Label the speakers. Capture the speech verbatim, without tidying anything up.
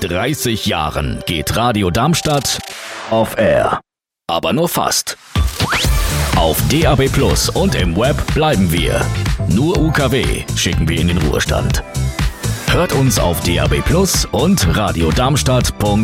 Speaker 1: dreißig Jahren geht Radio Darmstadt off air. Aber nur fast. Auf D A B Plus und im Web bleiben wir. Nur U K W schicken wir in den Ruhestand. Hört uns auf D A B Plus und radiodarmstadt punkt